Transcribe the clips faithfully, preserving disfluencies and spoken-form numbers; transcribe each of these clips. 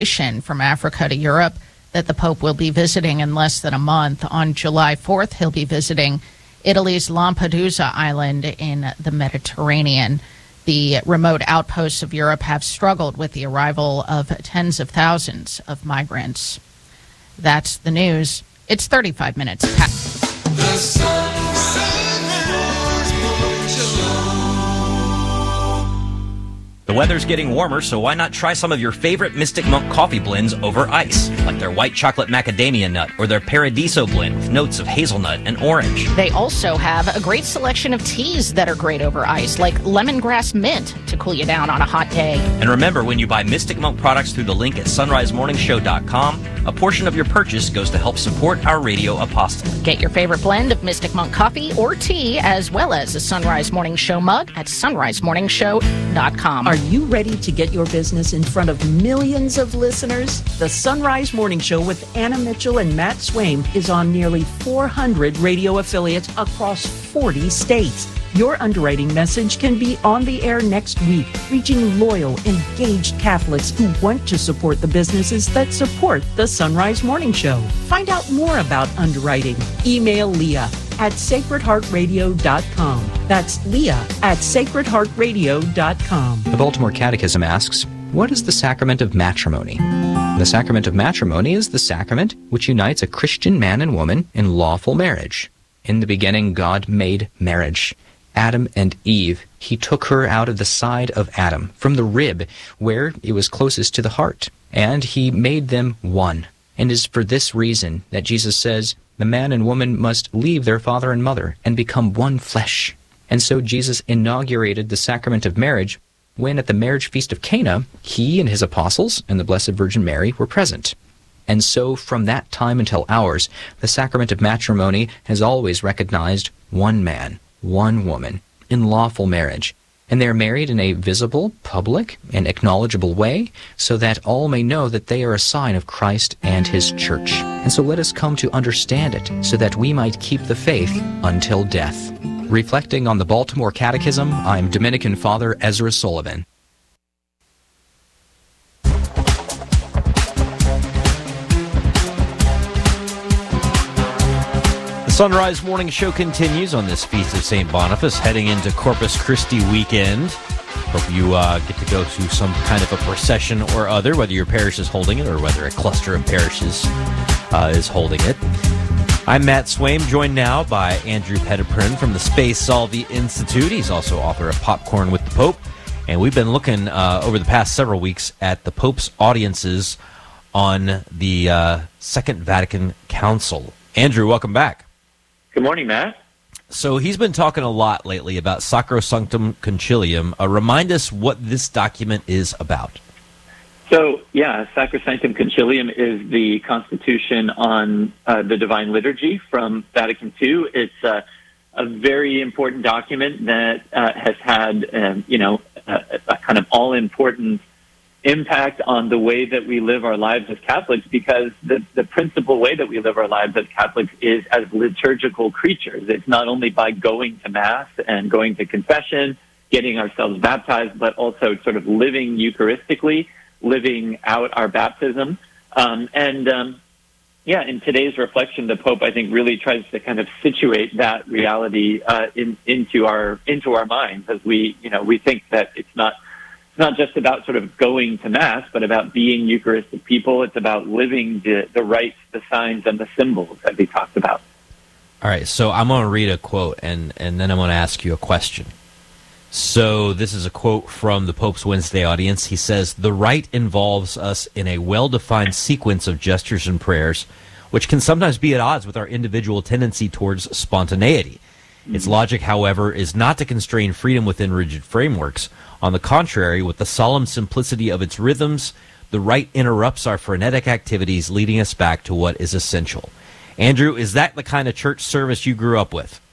from Africa to Europe that the Pope will be visiting in less than a month. On July fourth, he'll be visiting Italy's Lampedusa island in the Mediterranean. The remote outposts of Europe have struggled with the arrival of tens of thousands of migrants. That's the news. It's thirty-five minutes past. The sun. The weather's getting warmer, so why not try some of your favorite Mystic Monk coffee blends over ice, like their white chocolate macadamia nut or their Paradiso blend with notes of hazelnut and orange. They also have a great selection of teas that are great over ice, like lemongrass mint to cool you down on a hot day. And remember, when you buy Mystic Monk products through the link at sunrise morning show dot com, a portion of your purchase goes to help support our radio apostolate. Get your favorite blend of Mystic Monk coffee or tea, as well as a Sunrise Morning Show mug at sunrise morning show dot com. Are you ready to get your business in front of millions of listeners? The Sunrise Morning Show with Anna Mitchell and Matt Swaim is on nearly four hundred radio affiliates across forty states. Your underwriting message can be on the air next week, reaching loyal, engaged Catholics who want to support the businesses that support the Sunrise Morning Show. Find out more about underwriting. Email Leah at sacred heart radio dot com. That's Leah at sacred heart radio dot com. The Baltimore Catechism asks, what is the sacrament of matrimony? The sacrament of matrimony is the sacrament which unites a Christian man and woman in lawful marriage. In the beginning, God made marriage. Adam and Eve, he took her out of the side of Adam, from the rib, where it was closest to the heart, and he made them one. And it is for this reason that Jesus says, the man and woman must leave their father and mother and become one flesh. And so Jesus inaugurated the sacrament of marriage when at the marriage feast of Cana, he and his apostles and the Blessed Virgin Mary were present. And so from that time until ours, the sacrament of matrimony has always recognized one man, one woman, in lawful marriage. And they are married in a visible, public, and acknowledgeable way, so that all may know that they are a sign of Christ and his church. And so let us come to understand it, so that we might keep the faith until death. Reflecting on the Baltimore Catechism, I'm Dominican Father Ezra Sullivan. The Sunrise Morning Show continues on this Feast of Saint Boniface, heading into Corpus Christi weekend. Hope you uh, get to go to some kind of a procession or other, whether your parish is holding it or whether a cluster of parishes uh, is holding it. I'm Matt Swaim, joined now by Andrew Petiprin from the Spe Salvi Institute. He's also author of Popcorn with the Pope. And we've been looking uh, over the past several weeks at the Pope's audiences on the uh, Second Vatican Council. Andrew, welcome back. Good morning, Matt. So he's been talking a lot lately about Sacrosanctum Concilium. Uh, remind us what this document is about. So, yeah, Sacrosanctum Concilium is the constitution on uh, the Divine Liturgy from Vatican Two. It's uh, a very important document that uh, has had, um, you know, a, a kind of all-important impact on the way that we live our lives as Catholics, because the, the principal way that we live our lives as Catholics is as liturgical creatures. It's not only by going to Mass and going to confession, getting ourselves baptized, but also sort of living Eucharistically, living out our baptism. Um, and, um, yeah, in today's reflection, the Pope, I think, really tries to kind of situate that reality uh, in, into our into our minds as we, you know, we think that it's not It's not just about sort of going to Mass, but about being Eucharistic people. It's about living the, the rites, the signs, and the symbols that we talked about. All right, so I'm going to read a quote, and, and then I'm going to ask you a question. So this is a quote from the Pope's Wednesday audience. He says, "The rite involves us in a well-defined sequence of gestures and prayers, which can sometimes be at odds with our individual tendency towards spontaneity. Mm-hmm. Its logic, however, is not to constrain freedom within rigid frameworks. On the contrary, with the solemn simplicity of its rhythms, the rite interrupts our frenetic activities, leading us back to what is essential." Andrew, is that the kind of church service you grew up with?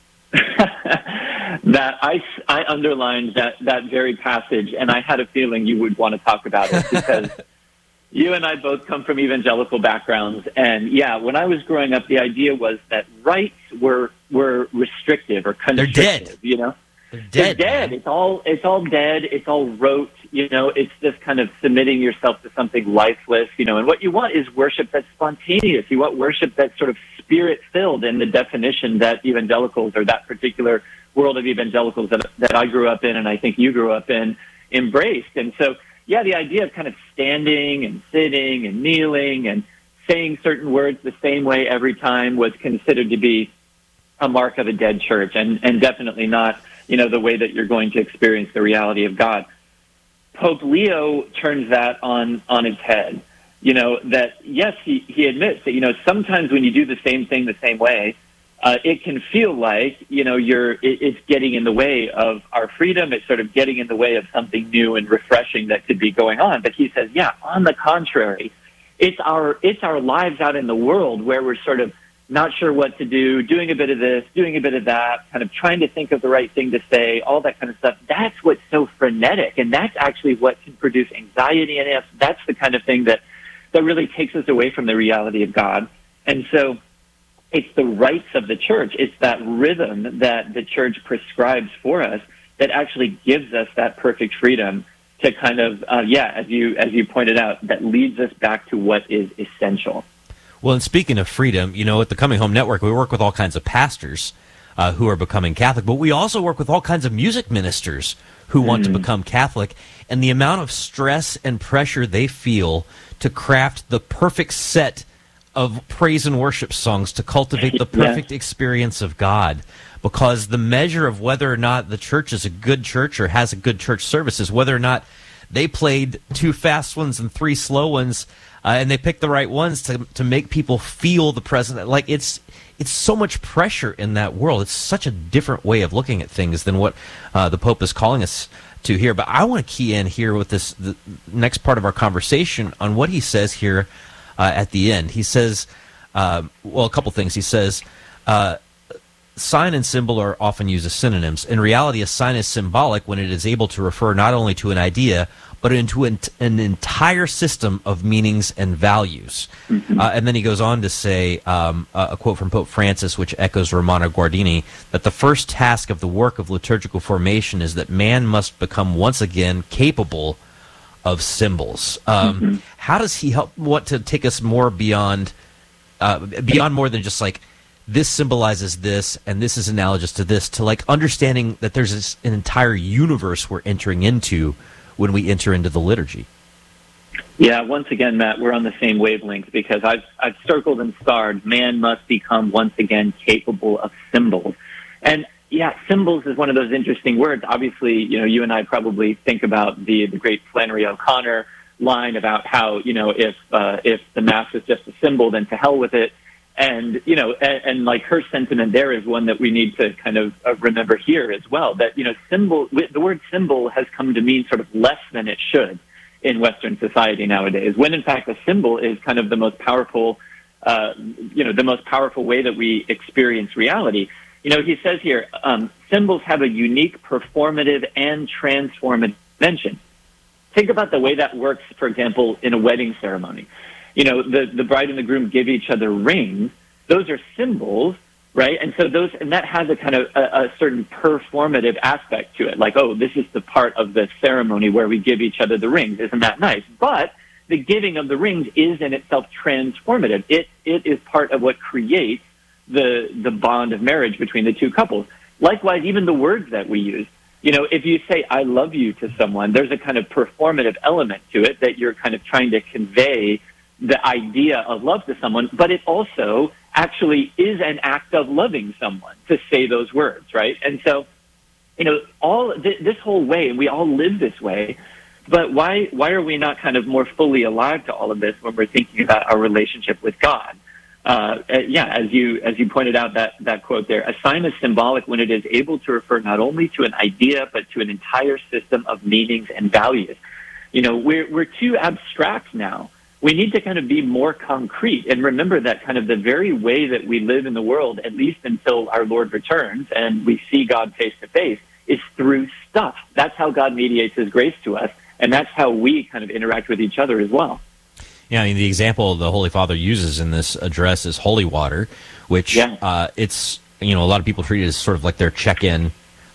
that I, I underlined that, that very passage, and I had a feeling you would want to talk about it, because you and I both come from evangelical backgrounds. And, yeah, when I was growing up, the idea was that rites were, were restrictive or constrictive, They're dead. you know? They're dead. They're dead. Man. It's all it's all dead. It's all rote. You know, it's just kind of submitting yourself to something lifeless. You know, and what you want is worship that's spontaneous. You want worship that's sort of spirit filled in the definition that evangelicals, or that particular world of evangelicals that that I grew up in, and I think you grew up in, embraced. And so, yeah, the idea of kind of standing and sitting and kneeling and saying certain words the same way every time was considered to be a mark of a dead church, and, and definitely not, you know, the way that you're going to experience the reality of God. Pope Leo turns that on, on its head. You know, that, yes, he, he admits that, you know, sometimes when you do the same thing the same way, uh, it can feel like, you know, you're, it, it's getting in the way of our freedom. It's sort of getting in the way of something new and refreshing that could be going on. But he says, yeah, on the contrary, it's our, it's our lives out in the world where we're sort of not sure what to do, doing a bit of this, doing a bit of that, kind of trying to think of the right thing to say, all that kind of stuff. That's what's so frenetic, and that's actually what can produce anxiety in us. That's the kind of thing that, that really takes us away from the reality of God. And so it's the rites of the church. It's that rhythm that the church prescribes for us that actually gives us that perfect freedom to kind of, uh, yeah, as you as you pointed out, that leads us back to what is essential. Well, and speaking of freedom, you know, at the Coming Home Network, we work with all kinds of pastors uh, who are becoming Catholic, but we also work with all kinds of music ministers who want mm. to become Catholic, and the amount of stress and pressure they feel to craft the perfect set of praise and worship songs to cultivate the perfect yeah. experience of God, because the measure of whether or not the church is a good church or has a good church service is whether or not they played two fast ones and three slow ones, Uh, and they pick the right ones to to make people feel the presence. Like, it's it's so much pressure in that world. It's such a different way of looking at things than what uh, the Pope is calling us to here. But I want to key in here with this the next part of our conversation on what he says here uh, at the end. He says, uh, well, a couple things. He says, uh, sign and symbol are often used as synonyms. In reality, a sign is symbolic when it is able to refer not only to an idea, but into an, an entire system of meanings and values. Mm-hmm. Uh, and then he goes on to say, um, a, a quote from Pope Francis, which echoes Romano Guardini, that the first task of the work of liturgical formation is that man must become once again capable of symbols. Um, mm-hmm. How does he help, want to take us more beyond, uh, beyond more than just like, this symbolizes this, and this is analogous to this, to like understanding that there's this, an entire universe we're entering into when we enter into the liturgy? Yeah, once again, Matt, we're on the same wavelength, because I've, I've circled and starred, man must become once again capable of symbols. And yeah, symbols is one of those interesting words. Obviously, you know, you and I probably think about the, the great Flannery O'Connor line about how, you know, if, uh, if the Mass is just a symbol, then to hell with it. And, you know, and, and like her sentiment there is one that we need to kind of uh, remember here as well, that, you know, symbol, the word symbol has come to mean sort of less than it should in Western society nowadays, when in fact a symbol is kind of the most powerful, uh, you know, the most powerful way that we experience reality. You know, he says here, um, symbols have a unique performative and transformative dimension. Think about the way that works, for example, in a wedding ceremony. You know, the, the bride and the groom give each other rings. Those are symbols, right? And so those, and that has a kind of a, a certain performative aspect to it. Like, oh, this is the part of the ceremony where we give each other the rings. Isn't that nice? But the giving of the rings is in itself transformative. It, it is part of what creates the, the bond of marriage between the two couples. Likewise, even the words that we use. You know, if you say, I love you to someone, there's a kind of performative element to it that you're kind of trying to convey the idea of love to someone, but it also actually is an act of loving someone to say those words, right? And so, you know, all th- this whole way, and we all live this way, but why why are we not kind of more fully alive to all of this when we're thinking about our relationship with God? Uh, yeah, as you as you pointed out, that, that quote there, a sign is symbolic when it is able to refer not only to an idea, but to an entire system of meanings and values. You know, we're we're too abstract now. We need to kind of be more concrete and remember that kind of the very way that we live in the world, at least until our Lord returns and we see God face to face, is through stuff. That's how God mediates his grace to us, and that's how we kind of interact with each other as well. Yeah, I mean, the example the Holy Father uses in this address is holy water, which yeah. uh, it's, you know, a lot of people treat it as sort of like their check-in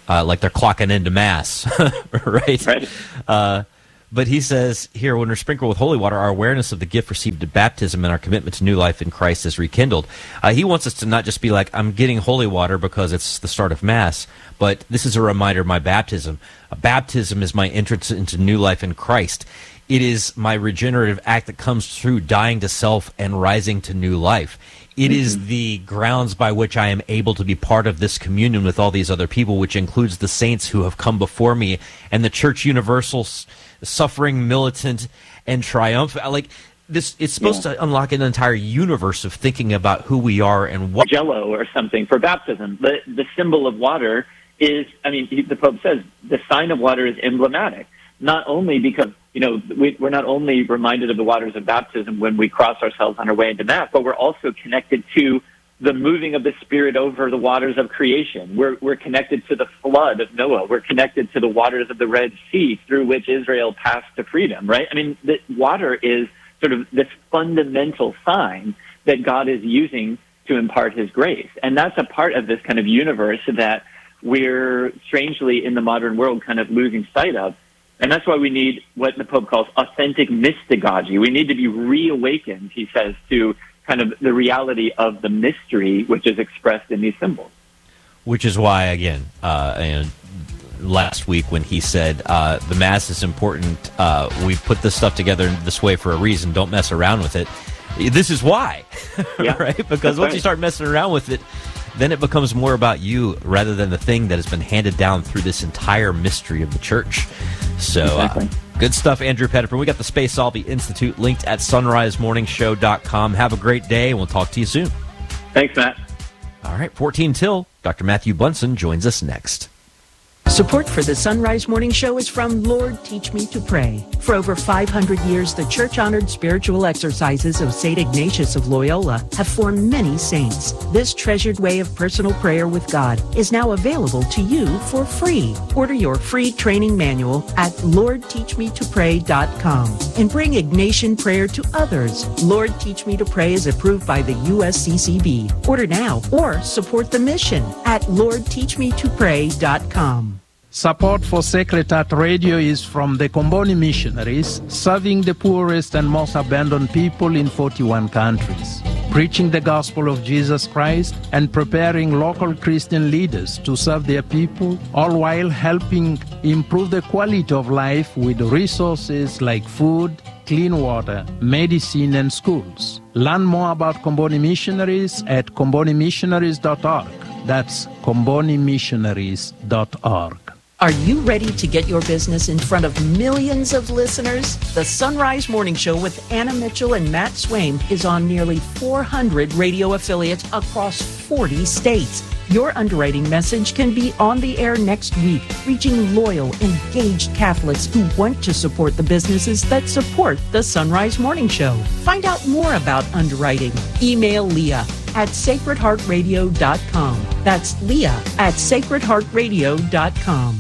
uh, like they're clocking into Mass, right? Right. Uh, but he says here, when we're sprinkled with holy water, our awareness of the gift received at baptism and our commitment to new life in Christ is rekindled. Uh, he wants us to not just be like, I'm getting holy water because it's the start of Mass, but this is a reminder of my baptism. Uh, baptism is my entrance into new life in Christ. It is my regenerative act that comes through dying to self and rising to new life. It mm-hmm. is the grounds by which I am able to be part of this communion with all these other people, which includes the saints who have come before me and the Church Universal, suffering, militant, and triumphant. Like this, it's supposed yeah. to unlock an entire universe of thinking about who we are and what. Jello or something for baptism. The the symbol of water is, I mean, the Pope says the sign of water is emblematic. Not only because, you know, we, we're not only reminded of the waters of baptism when we cross ourselves on our way into Mass, but we're also connected to the moving of the Spirit over the waters of creation. We're, we're connected to the flood of Noah. We're connected to the waters of the Red Sea through which Israel passed to freedom, right? I mean, the water is sort of this fundamental sign that God is using to impart his grace. And that's a part of this kind of universe that we're strangely in the modern world kind of losing sight of. And that's why we need what the Pope calls authentic mystagogy. We need to be reawakened, he says, to kind of the reality of the mystery which is expressed in these symbols. Which is why, again, uh, and last week when he said uh, the Mass is important, uh, we've put this stuff together this way for a reason, don't mess around with it. This is why, yeah. right? Because that's once right. you start messing around with it, then it becomes more about you rather than the thing that has been handed down through this entire mystery of the Church. So, exactly. uh, good stuff, Andrew Pettiford. We got the Space Salvi Institute linked at sunrise morning show dot com. Have a great day, and we'll talk to you soon. Thanks, Matt. All right, fourteen till. Doctor Matthew Bunson joins us next. Support for the Sunrise Morning Show is from Lord Teach Me to Pray. For over five hundred years, the church-honored spiritual exercises of Saint Ignatius of Loyola have formed many saints. This treasured way of personal prayer with God is now available to you for free. Order your free training manual at lord teach me to pray dot com and bring Ignatian prayer to others. Lord Teach Me to Pray is approved by the U S C C B. Order now or support the mission at lord teach me to pray dot com. Support for Sacred Heart Radio is from the Comboni Missionaries, serving the poorest and most abandoned people in forty-one countries, preaching the gospel of Jesus Christ and preparing local Christian leaders to serve their people, all while helping improve the quality of life with resources like food, clean water, medicine, and schools. Learn more about Comboni Missionaries at comboni missionaries dot org. That's comboni missionaries dot org. Are you ready to get your business in front of millions of listeners? The Sunrise Morning Show with Anna Mitchell and Matt Swaim is on nearly four hundred radio affiliates across forty states. Your underwriting message can be on the air next week, reaching loyal, engaged Catholics who want to support the businesses that support the Sunrise Morning Show. Find out more about underwriting. Email Leah at sacred heart radio dot com. That's Leah at sacred heart radio dot com.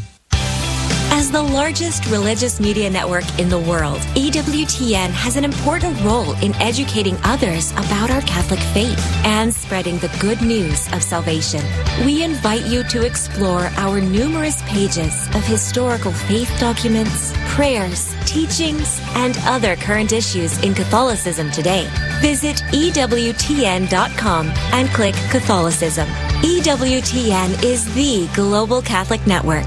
As the largest religious media network in the world, E W T N has an important role in educating others about our Catholic faith and spreading the good news of salvation. We invite you to explore our numerous pages of historical faith documents, prayers, teachings, and other current issues in Catholicism today. Visit E W T N dot com and click Catholicism. E W T N is the global Catholic network.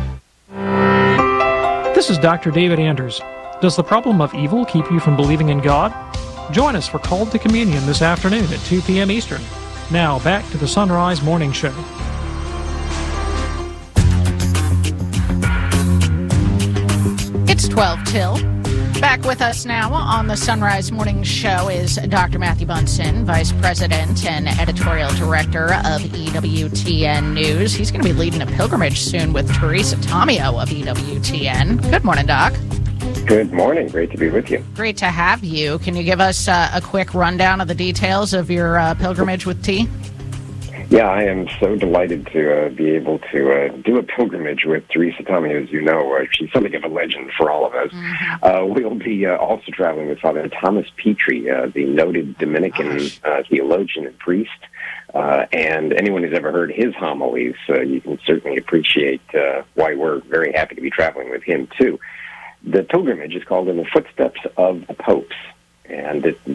This is Doctor David Anders. Does the problem of evil keep you from believing in God? Join us for Called to Communion this afternoon at two p.m. Eastern. Now, back to the Sunrise Morning Show. It's twelve till. Back with us now on the Sunrise Morning Show is Doctor Matthew Bunson, Vice President and Editorial Director of E W T N News. He's going to be leading a pilgrimage soon with Teresa Tomeo of E W T N. Good morning, Doc. Good morning. Great to be with you. Great to have you. Can you give us uh, a quick rundown of the details of your uh, pilgrimage with T? Yeah, I am so delighted to uh, be able to uh, do a pilgrimage with Teresa Tomeo. As you know, uh, she's something of a legend for all of us. Mm-hmm. Uh, we'll be uh, also traveling with Father Thomas Petrie, uh, the noted Dominican uh, theologian and priest. Uh, and anyone who's ever heard his homilies, uh, you can certainly appreciate uh, why we're very happy to be traveling with him, too. The pilgrimage is called In the Footsteps of the Popes, and it